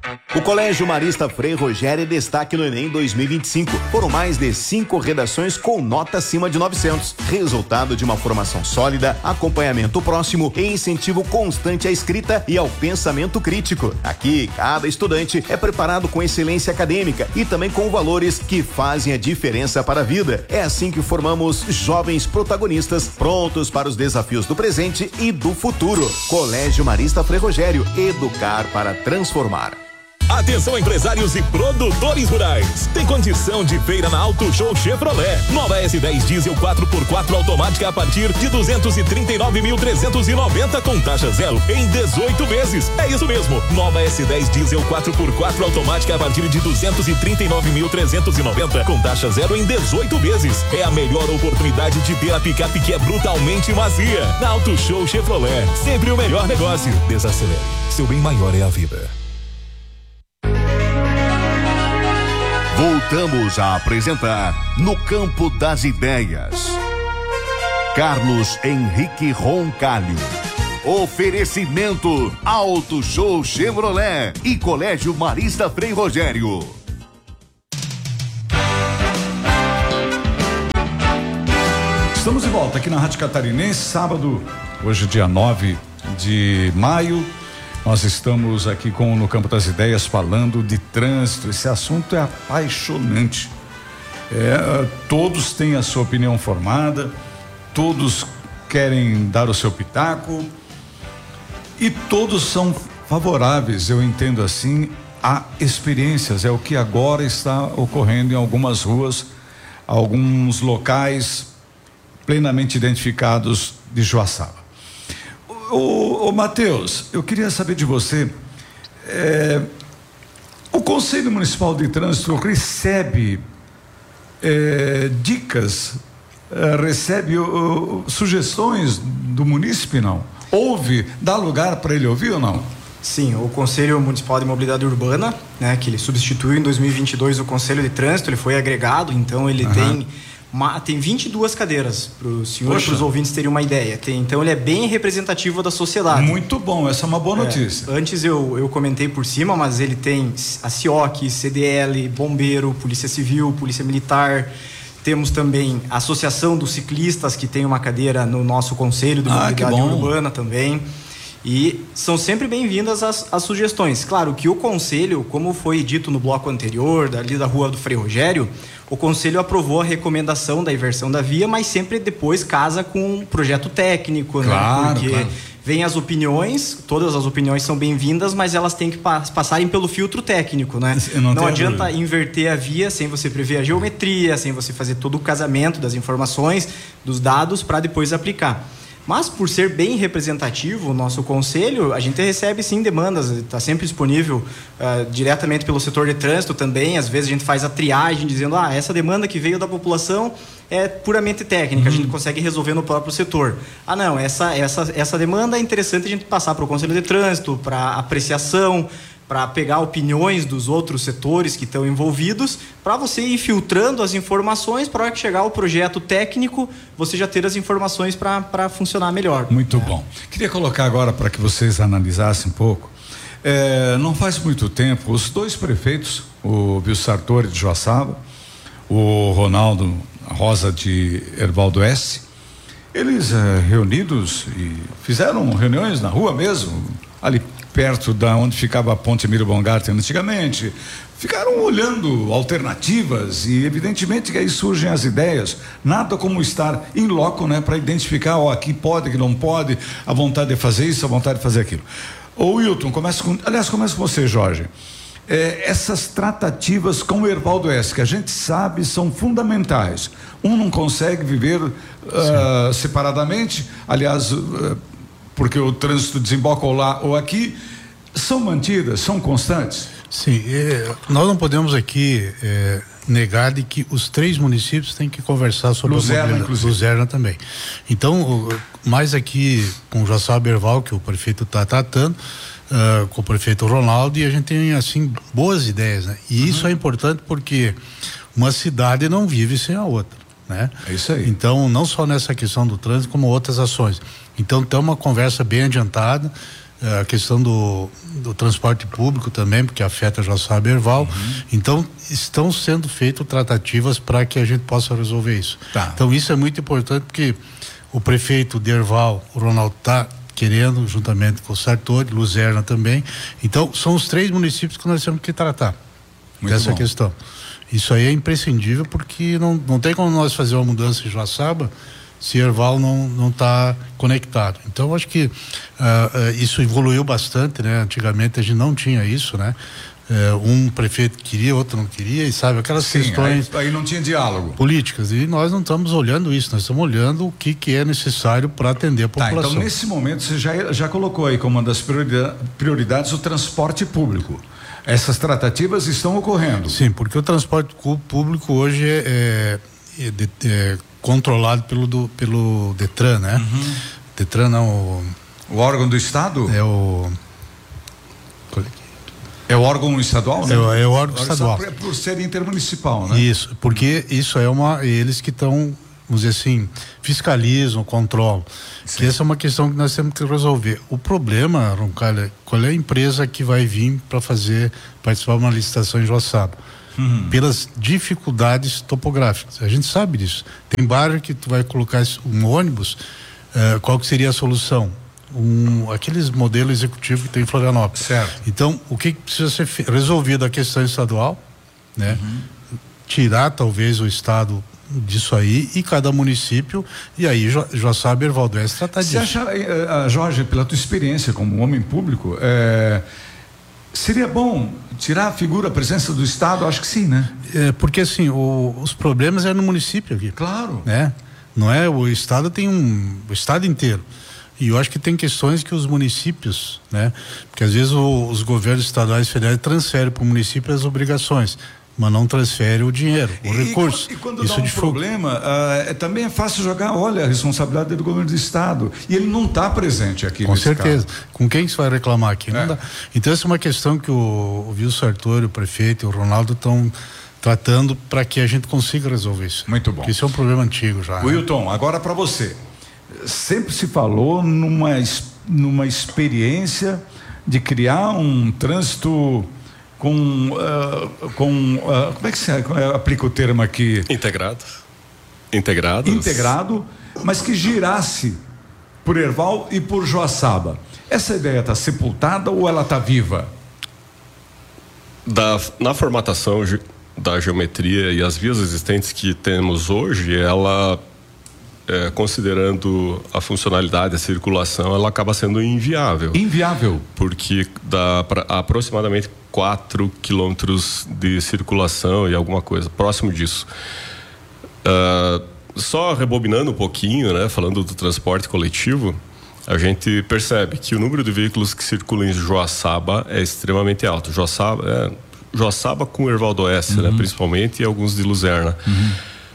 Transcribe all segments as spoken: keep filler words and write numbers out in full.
O Colégio Marista Frei Rogério é destaque no Enem dois mil e vinte e cinco. Foram mais de cinco redações com nota acima de novecentos. Resultado de uma formação sólida, acompanhamento próximo e incentivo constante à escrita e ao pensamento crítico. Aqui, cada estudante é preparado com excelência acadêmica e também com valores que fazem a diferença para a vida. É assim que formamos jovens protagonistas prontos para os desafios do presente e do futuro. Colégio Marista Frei Rogério, educar para transformar. Atenção, empresários e produtores rurais. Tem condição de feira na Auto Show Chevrolet. Nova S dez diesel quatro por quatro automática a partir de duzentos e trinta e nove mil trezentos e noventa com taxa zero em dezoito vezes. É isso mesmo. Nova S dez diesel quatro por quatro automática a partir de duzentos e trinta e nove mil trezentos e noventa com taxa zero em dezoito vezes. É a melhor oportunidade de ter a picape que é brutalmente macia. Na Auto Show Chevrolet. Sempre o melhor negócio. Desacelere. Seu bem maior é a vida. Voltamos a apresentar No Campo das Ideias. Carlos Henrique Roncalho. Oferecimento Auto Show Chevrolet e Colégio Marista Frei Rogério. Estamos de volta aqui na Rádio Catarinense, sábado, hoje dia nove de maio. Nós estamos aqui com No Campo das Ideias falando de trânsito. Esse assunto é apaixonante. É, todos têm a sua opinião formada, todos querem dar o seu pitaco e todos são favoráveis, eu entendo assim, a experiências. É o que agora está ocorrendo em algumas ruas, alguns locais plenamente identificados de Joaçaba. Ô, ô Matheus, eu queria saber de você, é, o Conselho Municipal de Trânsito recebe é, dicas, é, recebe uh, sugestões do munícipe, não? Ouve, dá lugar para ele ouvir ou não? Sim, o Conselho Municipal de Mobilidade Urbana, né, que ele substituiu em dois mil e vinte e dois o Conselho de Trânsito, ele foi agregado, então ele uhum. tem... Uma, tem vinte e duas cadeiras para o senhor e para os ouvintes terem uma ideia. Tem, então ele é bem representativo da sociedade. Muito bom, essa é uma boa notícia. É, antes eu, eu comentei por cima, mas ele tem a C I O C, C D L, Bombeiro, Polícia Civil, Polícia Militar. Temos também a Associação dos Ciclistas, que tem uma cadeira no nosso Conselho de Mobilidade ah, Urbana também. E são sempre bem-vindas as, as sugestões. Claro que o Conselho, como foi dito no bloco anterior, dali da Rua do Frei Rogério, o Conselho aprovou a recomendação da inversão da via, mas sempre depois casa com um projeto técnico, claro, né? Porque claro. Vem as opiniões, todas as opiniões são bem-vindas, mas elas têm que pa- passarem pelo filtro técnico, né? Não, não adianta dúvida. Inverter a via sem você prever a geometria, sem você fazer todo o casamento das informações, dos dados, para depois aplicar. Mas por ser bem representativo o nosso conselho, a gente recebe sim demandas, está sempre disponível uh, diretamente pelo setor de trânsito também. Às vezes a gente faz a triagem dizendo, ah, essa demanda que veio da população é puramente técnica, uhum. a gente consegue resolver no próprio setor. Ah não, essa, essa, essa demanda é interessante a gente passar para o conselho de trânsito, para apreciação, para pegar opiniões dos outros setores que estão envolvidos, para você ir filtrando as informações, para a hora que chegar o projeto técnico, você já ter as informações para funcionar melhor. Muito é. bom. Queria colocar agora para que vocês analisassem um pouco. É, não faz muito tempo, os dois prefeitos, o Bill Sartori de Joaçaba, o Ronaldo Rosa de Hervaldo Oeste, eles é, reunidos e fizeram reuniões na rua mesmo, ali perto da onde ficava a ponte Emílio Bongarten antigamente, ficaram olhando alternativas e evidentemente que aí surgem as ideias, nada como estar em loco, né, para identificar, ó, aqui pode, aqui não pode, a vontade de fazer isso, a vontade de fazer aquilo. Ô Wilton, começa com, aliás, começa com você, Jorge. É, essas tratativas com o Hervaldo Oeste, que a gente sabe são fundamentais. Um não consegue viver uh, separadamente, aliás, uh, porque o trânsito desemboca ou lá ou aqui, são mantidas, são constantes? Sim, é, nós não podemos aqui é, negar de que os três municípios têm que conversar sobre Luzerna, a mobilidade. Luzerna também. Então, mais aqui com o Joaçaba Herval, que o prefeito está tratando, uh, com o prefeito Ronaldo, e a gente tem, assim, boas ideias, né? E uhum. isso é importante porque uma cidade não vive sem a outra, né? É isso aí. Então, não só nessa questão do trânsito, como outras ações. Então, tem uma conversa bem adiantada. a questão do, do transporte público também, porque afeta Joaçaba e Erval. Uhum. Então, estão sendo feitas tratativas para que a gente possa resolver isso. Tá. Então, isso é muito importante, porque o prefeito de Erval, o Ronaldo, está querendo, juntamente com o Sartori, Luzerna também. Então, são os três municípios que nós temos que tratar muito dessa bom. questão. Isso aí é imprescindível, porque não, não tem como nós fazer uma mudança em Joaçaba se Erval não não está conectado. Então, acho que uh, uh, isso evoluiu bastante, né? Antigamente a gente não tinha isso, né? Uh, um prefeito queria, outro não queria, e sabe, aquelas Sim, questões aí, aí não tinha diálogo políticas, e nós não estamos olhando isso, nós estamos olhando o que que é necessário para atender a população. Tá, então nesse momento você já, já colocou aí como uma das prioridades o transporte público. Essas tratativas estão ocorrendo? Sim, porque o transporte público hoje é, é, é, é controlado pelo, do, pelo Detran, né? Uhum. Detran não, o... O órgão do Estado? É o... É o órgão estadual, né? É, o, é o órgão estadual. Por, por ser intermunicipal, né? Isso, porque isso é uma... Eles que estão, vamos dizer assim, fiscalizam, controlam. Sim. Que essa é uma questão que nós temos que resolver. O problema, Roncalha, qual é a empresa que vai vir para fazer, participar de uma licitação em Joaçaba? Uhum. Pelas dificuldades topográficas. A gente sabe disso. Tem bairro que tu vai colocar um ônibus, uh, qual que seria a solução? Um, aqueles modelos executivos que tem em Florianópolis. Certo. Então, o que precisa ser resolvido a questão estadual, né? Uhum. Tirar talvez o estado disso aí e cada município, e aí jo, Joaçaba e Erval do Oeste tratar disso. Você acha, uh, Jorge, pela tua experiência como homem público, é, seria bom tirar a figura, a presença do Estado? Acho que sim, né? É, porque assim, o, os problemas é no município aqui. Claro. Né? Não é, o Estado tem um, o Estado inteiro. E eu acho que tem questões que os municípios, né? Porque às vezes o, os governos estaduais e federais transferem para o município as obrigações, mas não transfere o dinheiro, o e, recurso. E quando Isso dá um problema, uh, é, também é fácil jogar, olha, a responsabilidade é do governo do estado. E ele não está presente aqui. Com certeza. Caso. Com quem você vai reclamar aqui? É. Não dá. Então essa é uma questão que o, o Wilson Sartori, o prefeito e o Ronaldo estão tratando para que a gente consiga resolver isso. Muito bom. Porque isso é um problema antigo já. Wilton, né? Agora para você. Sempre se falou numa, numa experiência de criar um trânsito com, uh, com uh, como é que você aplica o termo aqui? Integrado. Integrado. Integrado, mas que girasse por Erval e por Joaçaba. Essa ideia está sepultada ou ela está viva? Da, na formatação da geometria e as vias existentes que temos hoje, ela É, considerando a funcionalidade, a circulação, ela acaba sendo inviável. Inviável? Porque dá pra, aproximadamente quatro quilômetros de circulação e alguma coisa, próximo disso. Uh, só rebobinando um pouquinho, né, falando do transporte coletivo, a gente percebe que o número de veículos que circulam em Joaçaba é extremamente alto. Joaçaba, é, Joaçaba com Erval do Oeste, uhum. né, principalmente, e alguns de Luzerna. Uhum.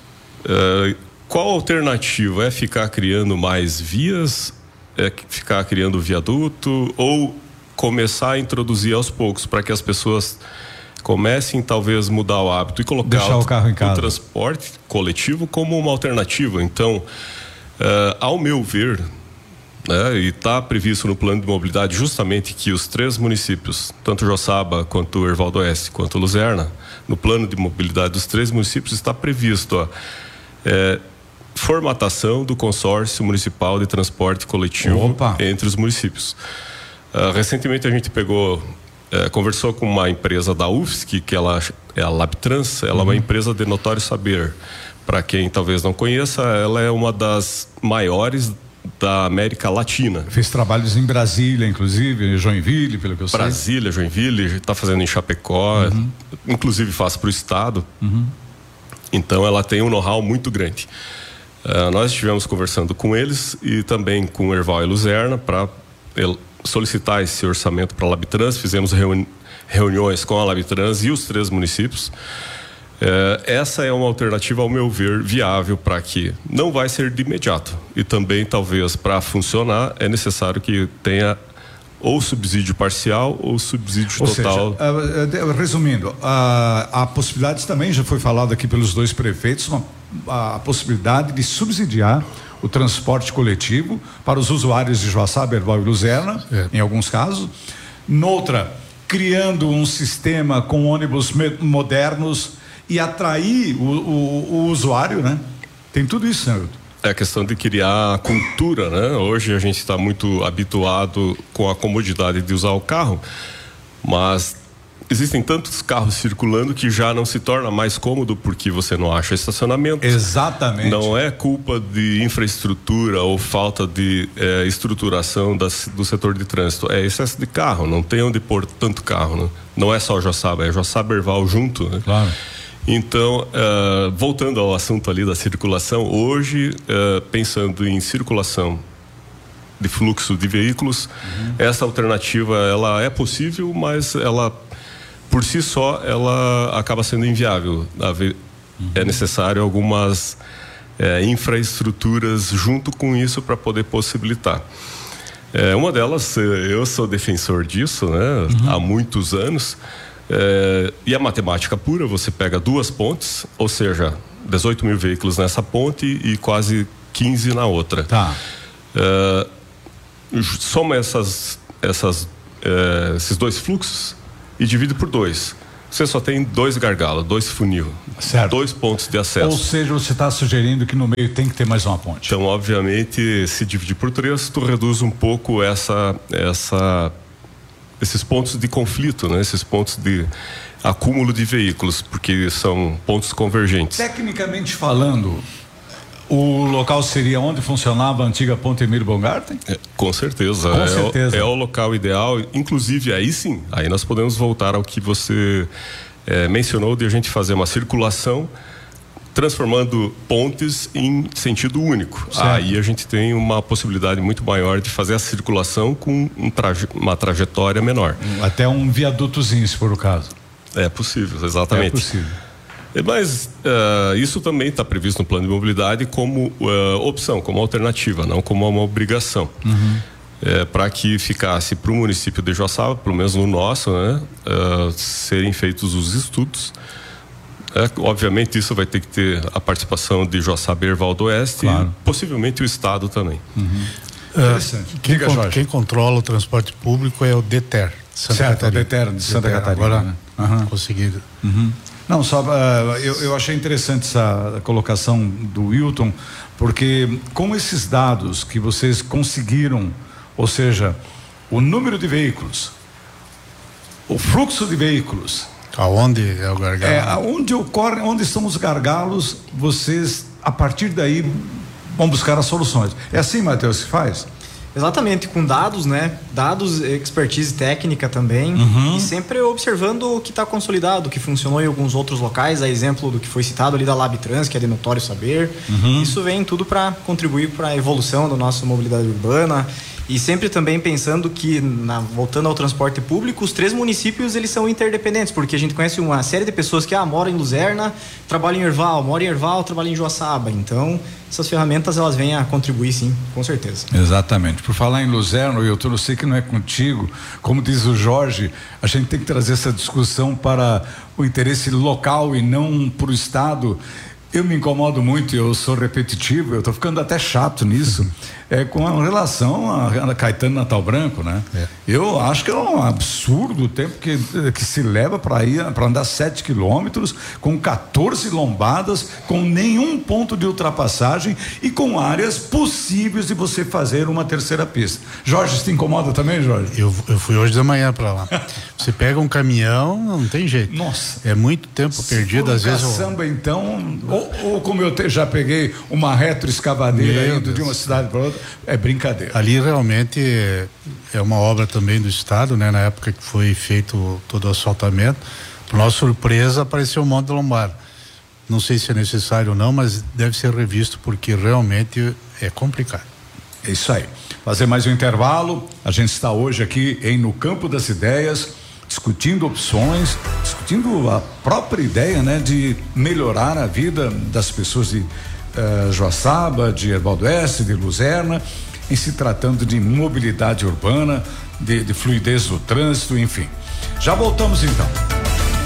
Uh, Qual a alternativa? É ficar criando mais vias? É ficar criando viaduto? Ou começar a introduzir aos poucos para que as pessoas comecem talvez mudar o hábito e colocar Deixar o, o carro em casa. O transporte coletivo como uma alternativa? Então, uh, ao meu ver, né, e está previsto no plano de mobilidade justamente que os três municípios, tanto Joaçaba quanto Erval do Oeste quanto Luzerna, no plano de mobilidade dos três municípios está previsto ó, é, formatação do consórcio municipal de transporte coletivo Opa. entre os municípios. Uh, recentemente a gente pegou, uh, conversou com uma empresa da U F S C, que ela é a Labtrans, ela uhum. é uma empresa de notório saber. Para quem talvez não conheça, ela é uma das maiores da América Latina. Fez trabalhos em Brasília, inclusive, em Joinville, pelo que eu sei. Brasília, Joinville, está fazendo em Chapecó, uhum. inclusive faz para o estado. Uhum. Então ela tem um know-how muito grande. Uh, nós estivemos conversando com eles e também com Erval e Luzerna para solicitar esse orçamento para a Labtrans. Fizemos reuni reuniões com a Labtrans e os três municípios. Uh, essa é uma alternativa, ao meu ver, viável para que não vai ser de imediato. E também, talvez, para funcionar, é necessário que tenha ou subsídio parcial ou subsídio ou total. Seja, uh, uh, resumindo, uh, há possibilidades também, já foi falado aqui pelos dois prefeitos, uma, a possibilidade de subsidiar o transporte coletivo para os usuários de Joaçaba, Erval e Luzerna, é. em alguns casos. Noutra, criando um sistema com ônibus modernos e atrair o, o, o usuário, né? Tem tudo isso, né? É a questão de criar a cultura, né? Hoje a gente está muito habituado com a comodidade de usar o carro, mas existem tantos carros circulando que já não se torna mais cômodo porque você não acha estacionamento. Exatamente. Não é culpa de infraestrutura ou falta de é, estruturação das, do setor de trânsito. É excesso de carro, não tem onde pôr tanto carro, né? Não é só Joaçaba, é Joaçaba e Erval junto, né? Claro. Então, uh, voltando ao assunto ali da circulação, hoje, uh, pensando em circulação de fluxo de veículos, uhum. essa alternativa, ela é possível, mas ela, por si só, ela acaba sendo inviável. Uhum. É necessário algumas é, infraestruturas junto com isso para poder possibilitar. É, uma delas, eu sou defensor disso, né? Uhum. Há muitos anos. É, e a matemática pura, você pega duas pontes, ou seja, dezoito mil veículos nessa ponte e quase quinze na outra. Tá. É, soma essas, essas, é, esses dois fluxos e divide por dois. Você só tem dois gargalos, dois funil, certo. Dois pontos de acesso. Ou seja, você está sugerindo que no meio tem que ter mais uma ponte. Então, obviamente, se dividir por três, tu reduz um pouco essa, essa, esses pontos de conflito, né? Esses pontos de acúmulo de veículos, porque são pontos convergentes. Tecnicamente falando, o local seria onde funcionava a antiga ponte Emílio Baumgarten? É, com certeza. Com é, certeza. O, é o local ideal. Inclusive, aí sim, aí nós podemos voltar ao que você é, mencionou de a gente fazer uma circulação transformando pontes em sentido único. Certo. Aí a gente tem uma possibilidade muito maior de fazer a circulação com um traje, uma trajetória menor. Até um viadutozinho, se for o caso. É possível, exatamente. É possível. Mas uh, isso também está previsto no plano de mobilidade como uh, opção, como alternativa, não como uma obrigação. Uhum. É, para que ficasse para o município de Joaçaba, pelo menos no nosso, né, uh, serem feitos os estudos. É, obviamente isso vai ter que ter a participação de Joaçaba e Erval do Oeste, claro. E possivelmente o Estado também. Uhum. Interessante. Uh, quem, con- quem controla o transporte público é o DETER, Santa certo, Catarina. o DETER de Santa DETER, Catarina. Agora, né? Uhum. consegui. Uhum. Não, só uh, eu, eu achei interessante essa colocação do Wilton, porque com esses dados que vocês conseguiram, ou seja, o número de veículos, o fluxo de veículos, aonde é o gargalo? É, aonde ocorre, onde estão os gargalos, vocês a partir daí vão buscar as soluções. É assim, Matheus, que faz? Exatamente, com dados, né? Dados, expertise técnica também, uhum. E sempre observando o que está consolidado, o que funcionou em alguns outros locais, a exemplo do que foi citado ali da LabTrans, que é de notório saber. Uhum. Isso vem tudo para contribuir para a evolução da nossa mobilidade urbana. E sempre também pensando que, na, voltando ao transporte público, os três municípios eles são interdependentes, porque a gente conhece uma série de pessoas que ah, moram em Luzerna, trabalham em Erval, moram em Erval, trabalham em Joaçaba. Então, essas ferramentas elas vêm a contribuir, sim, com certeza. Exatamente. Por falar em Luzerna, eu eu sei que não é contigo, como diz o Jorge, a gente tem que trazer essa discussão para o interesse local e não para o Estado. Eu me incomodo muito, eu sou repetitivo, eu estou ficando até chato nisso, é, com relação a, a Caetano Natal Branco, né? É. Eu acho que é um absurdo o tempo que, que se leva para ir, para andar sete quilômetros, com quatorze lombadas, com nenhum ponto de ultrapassagem e com áreas possíveis de você fazer uma terceira pista. Jorge, se incomoda também, Jorge? Eu, eu fui hoje de manhã para lá. Você pega um caminhão, não tem jeito. Nossa. É muito tempo se perdido, às vezes. Caçamba, eu... então, ou, ou como eu te, já peguei uma retroescavadeira indo de uma cidade para outra, é brincadeira. Ali realmente é, é uma obra também do Estado, né? Na época que foi feito todo o asfaltamento, para nossa surpresa apareceu um monte de lombada. Não sei se é necessário ou não, mas deve ser revisto porque realmente é complicado. É isso aí. Fazer mais um intervalo. A gente está hoje aqui em No Campo das Ideias, discutindo opções, discutindo a própria ideia, né, de melhorar a vida das pessoas de uh, Joaçaba, de Erval do Oeste, de Luzerna, em se tratando de mobilidade urbana, de, de fluidez do trânsito, enfim. Já voltamos então.